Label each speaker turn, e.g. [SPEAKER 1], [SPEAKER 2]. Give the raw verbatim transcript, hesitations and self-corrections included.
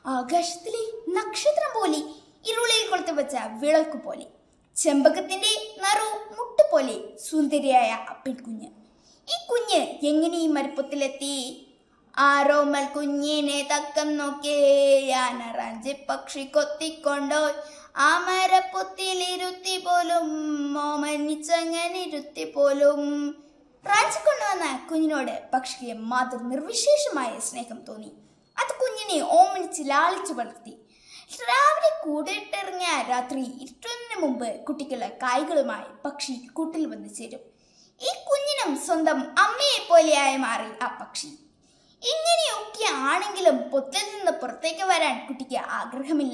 [SPEAKER 1] ആകാശത്തിലെ നക്ഷത്രം പോലെ, ഇരുളിൽ കൊളുത്തി വെച്ച വിളക്ക് പോലെ, ചെമ്പകത്തിന്റെ നറു മുട്ടുപോലെ സുന്ദരിയായ പെൺകുഞ്ഞ്. ഈ കുഞ്ഞ് എങ്ങനെ ഈ മരുപ്പത്തിലെത്തി? ആരോമൽ കുഞ്ഞിനെ തക്കം നോക്കേ യാനറാഞ്ചി പക്ഷി കൊത്തിക്കൊണ്ടോ ആ മരപ്പൊത്തിലിരുത്തി പോലും മോമനിച്ചങ്ങനെ ഇരുത്തി പോലും. റാഞ്ചി കൊണ്ടുവന്ന കുഞ്ഞിനോട് പക്ഷിക്ക് മാതൃ നിർവിശേഷമായ സ്നേഹം തോന്നി. അത് കുഞ്ഞിനെ ഓമനിച്ച് ലാളിച്ചു വളർത്തി. രാവിലെ കൂടിയിട്ടിറങ്ങിയ രാത്രി ഇരുട്ടുന്നതിന് മുമ്പ് കുട്ടിക്കുള്ള കായ്കളുമായി പക്ഷി കൂട്ടിൽ വന്നു ചേരും. ഈ കുഞ്ഞിനും സ്വന്തം അമ്മയെ പോലെയായി മാറി ആ പക്ഷി. ഇങ്ങനെയൊക്കെ ആണെങ്കിലും പൊത്തിൽ നിന്ന് പുറത്തേക്ക് വരാൻ കുട്ടിക്ക് ആഗ്രഹമില്ല.